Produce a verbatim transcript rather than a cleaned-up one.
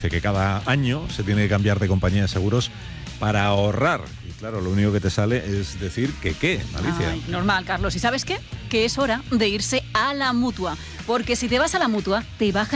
que cada año se tiene que cambiar de compañía de seguros para ahorrar. Y claro, lo único que te sale es decir que qué, Alicia. Ay, normal, Carlos. ¿Y sabes qué? Que es hora de irse a la Mutua. Porque si te vas a la Mutua, te bajan